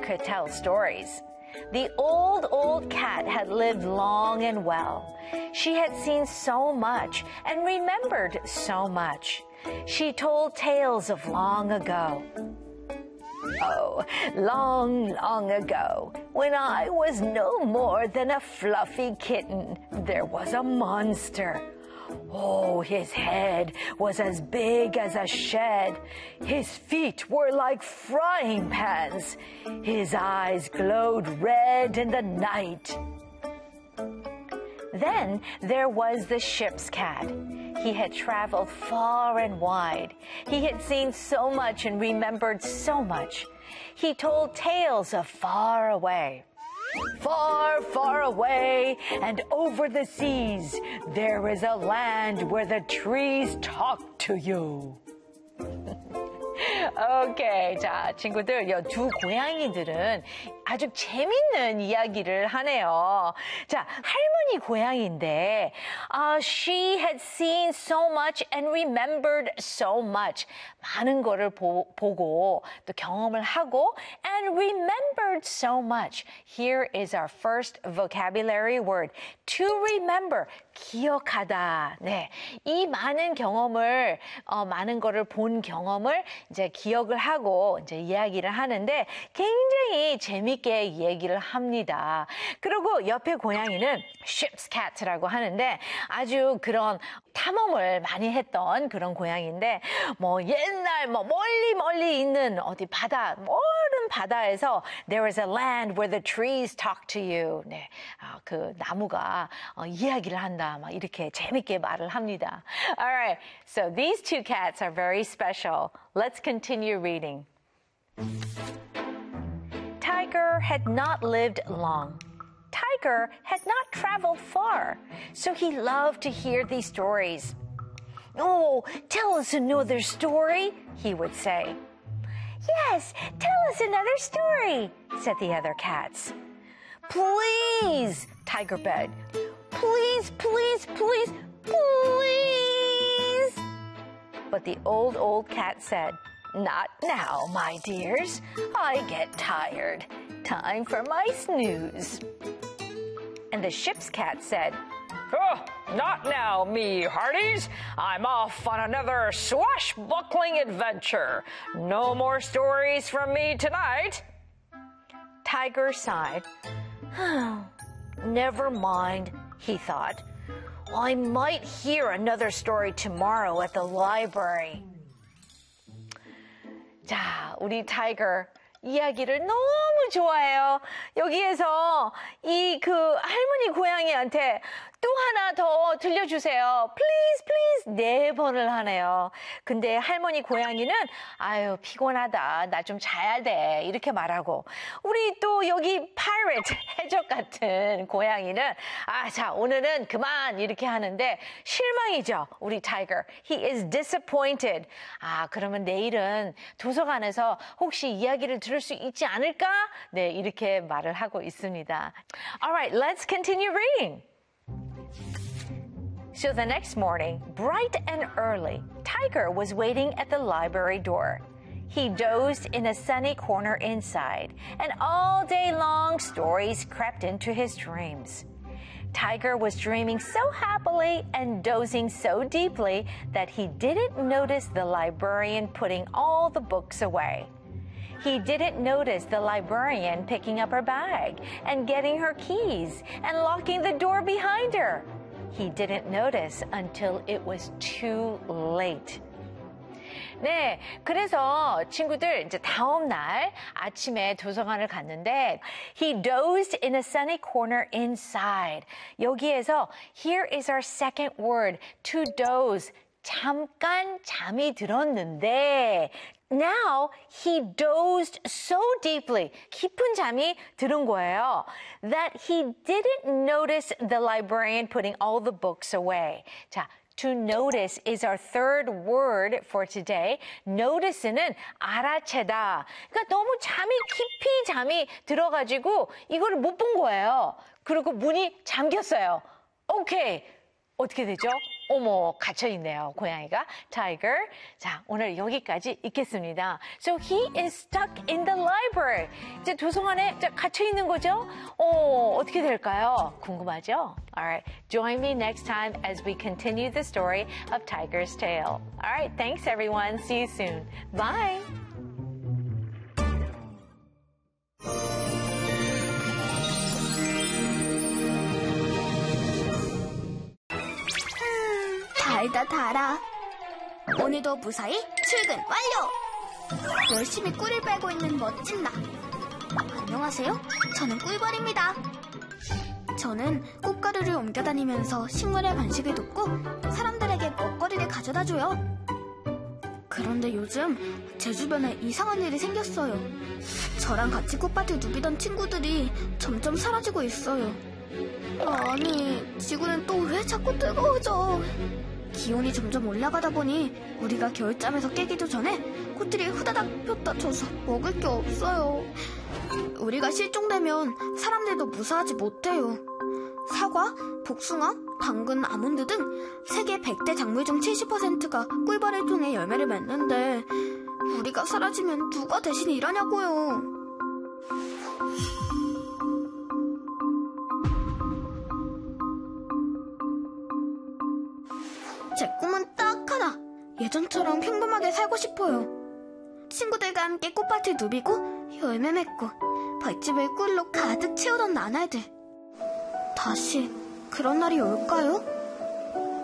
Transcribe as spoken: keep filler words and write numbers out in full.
could tell stories. The old, old cat had lived long and well. She had seen so much and remembered so much. She told tales of long ago. Oh, long, long ago, when I was no more than a fluffy kitten, there was a monster. Oh, his head was as big as a shed. His feet were like frying pans. His eyes glowed red in the night. Then there was the ship's cat. He had traveled far and wide. He had seen so much and remembered so much. He told tales of far away. Far, far away and over the seas, there is a land where the trees talk to you. 오케이. 자, 친구들, 이 두 고양이들은 아주 재밌는 이야기를 하네요. 자, 할머니 고양이인데, uh, she had seen so much and remembered so much. 많은 거를 보, 보고 또 경험을 하고 and remembered so much. Here is our first vocabulary word. To remember. 기억하다. 네. 이 많은 경험을, 어, 많은 거를 본 경험을 이제 기억을 하고 이제 이야기를 하는데 굉장히 재밌게 얘기를 합니다. 그리고 옆에 고양이는 ship's cat라고 하는데 아주 그런 탐험을 많이 했던 그런 고양이인데 뭐 옛날 뭐 멀리 멀리 있는 어디 바다, 멀은 바다에서 there is a land where the trees talk to you. 네. 아, 그 나무가 어, 이야기를 한다. 막 이렇게 재밌게 말을 합니다. Alright, so these two cats are very special. Let's continue reading. Tiger had not lived long. Tiger had not traveled far, so he loved to hear these stories. Oh, tell us another story, he would say. Yes, tell us another story, said the other cats. Please, Tiger begged. Please, please, please, please. But the old, old cat said, not now, my dears. I get tired. Time for my snooze. And the ship's cat said, oh, not now, me hearties. I'm off on another swashbuckling adventure. No more stories from me tonight. Tiger sighed. Never mind, he thought. I might hear another story tomorrow at the library. 자, 우리 타이거 이야기를 너무 좋아해요. 여기에서 이 그 할머니 고양이한테 또 하나 더 들려주세요. Please, please. 네 번을 하네요. 근데 할머니 고양이는 아유 피곤하다. 나 좀 자야 돼. 이렇게 말하고 우리 또 여기 pirate 해적 같은 고양이는 아, 자 오늘은 그만 이렇게 하는데 실망이죠. 우리 tiger. He is disappointed. 아 그러면 내일은 도서관에서 혹시 이야기를 들을 수 있지 않을까? 네 이렇게 말을 하고 있습니다. Alright, let's continue reading. So the next morning, bright and early, Tiger was waiting at the library door. He dozed in a sunny corner inside, and all day long stories crept into his dreams. Tiger was dreaming so happily and dozing so deeply that he didn't notice the librarian putting all the books away. He didn't notice the librarian picking up her bag and getting her keys and locking the door behind her. He didn't notice until it was too late. 네, 그래서 친구들 이제 다음 날 아침에 도서관을 갔는데 he dozed in a sunny corner inside. 여기에서 here is our second word, to doze. 잠깐 잠이 들었는데 now he dozed so deeply. 깊은 잠이 들은 거예요. That he didn't notice the librarian putting all the books away. 자, to notice is our third word for today. Notice는 알아채다. 그러니까 너무 잠이 깊이 잠이 들어가지고 이거를 못 본 거예요. 그리고 문이 잠겼어요. 오케이. 어떻게 되죠? 어머, 갇혀있네요, 고양이가. Tiger. 자, 오늘 여기까지 읽겠습니다. So he is stuck in the library. 이제 도서 안에 갇혀있는 거죠? 어, 어떻게 될까요? 궁금하죠? Alright, join me next time as we continue the story of Tiger's Tale. Alright, thanks everyone. See you soon. Bye! 달다 달아. 오늘도 무사히 출근 완료. 열심히 꿀을 빨고 있는 멋진 나. 안녕하세요. 저는 꿀벌입니다. 저는 꽃가루를 옮겨다니면서 식물의 번식을 돕고 사람들에게 먹거리를 가져다줘요. 그런데 요즘 제 주변에 이상한 일이 생겼어요. 저랑 같이 꽃밭을 누비던 친구들이 점점 사라지고 있어요. 아니, 지구는 또 왜 자꾸 뜨거워져? 기온이 점점 올라가다 보니 우리가 겨울잠에서 깨기도 전에 꽃들이 후다닥 폈다 져서 먹을 게 없어요. 우리가 실종되면 사람들도 무사하지 못해요. 사과, 복숭아, 당근, 아몬드 등 세계 백 대 작물 중 칠십 퍼센트가 꿀벌을 통해 열매를 맺는데 우리가 사라지면 누가 대신 일하냐고요. 제 꿈은 딱 하나. 예전처럼 평범하게 살고 싶어요. 친구들과 함께 꽃밭을 누비고 열매 맺고 벌집을 꿀로 가득 채우던 나날들. 다시 그런 날이 올까요?